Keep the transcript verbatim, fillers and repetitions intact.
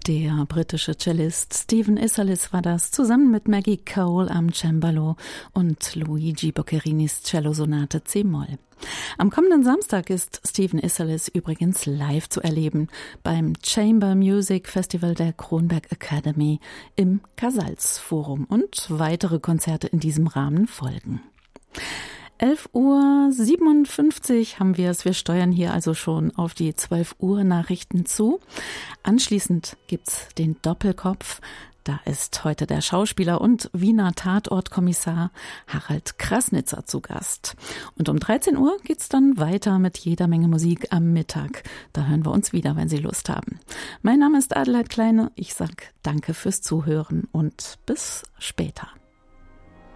Der britische Cellist Stephen Isserlis war das, zusammen mit Maggie Cole am Cembalo und Luigi Boccherinis Cellosonate C-Moll. Am kommenden Samstag ist Stephen Isserlis übrigens live zu erleben beim Chamber Music Festival der Kronberg Academy im Casals Forum, und weitere Konzerte in diesem Rahmen folgen. elf Uhr siebenundfünfzig haben wir es. Wir steuern hier also schon auf die zwölf Uhr Nachrichten zu. Anschließend gibt's den Doppelkopf. Da ist heute der Schauspieler und Wiener Tatortkommissar Harald Krasnitzer zu Gast. Und um dreizehn Uhr geht's dann weiter mit jeder Menge Musik am Mittag. Da hören wir uns wieder, wenn Sie Lust haben. Mein Name ist Adelheid Kleine. Ich sag danke fürs Zuhören und bis später.